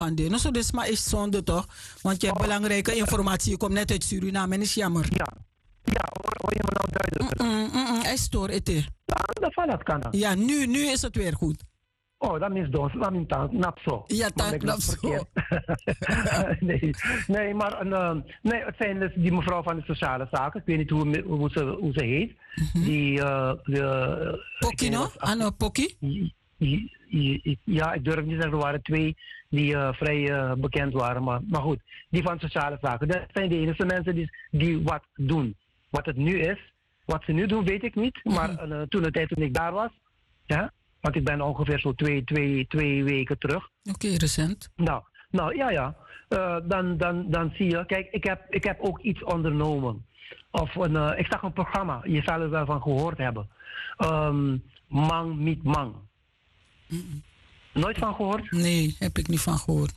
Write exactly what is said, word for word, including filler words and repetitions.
Ande, no, zo dus maar is zonde toch? Want je hebt Oh, belangrijke informatie. Je komt net uit Suriname en is jammer. ja, ja, hoor, hoor je me nou duidelijk? Mm, mm, mm, hij stoort het. eh. Ja, dat van dat kan. Ja, nu, nu is het weer goed. Oh, dat is dos, dat is dan nap zo. Ja, Maar dat ik klopt was zo. verkeerd. nee, nee, maar een, uh, nee, het zijn dus die mevrouw van de sociale zaken. Ik weet niet hoe, hoe, ze, hoe ze heet. Mhm. Die, uh, de, Pokkie, ik weet no? niet wat- Anno Pokkie? I- I- I- Ja, ik durf niet te zeggen, er waren twee die uh, vrij uh, bekend waren. Maar, maar goed, die van sociale zaken. Dat zijn de enige mensen die, die wat doen. Wat het nu is, wat ze nu doen, weet ik niet. Maar uh, toen de tijd toen ik daar was, ja, want ik ben ongeveer zo twee, twee, twee weken terug. Oké, recent. Nou, nou ja, ja. Uh, dan, dan, dan zie je, kijk, ik heb, ik heb ook iets ondernomen. Of een, uh, ik zag een programma, je zal er wel van gehoord hebben. Um, Mang Meet Mang. Mm-mm. Nooit van gehoord? Nee, heb ik niet van gehoord.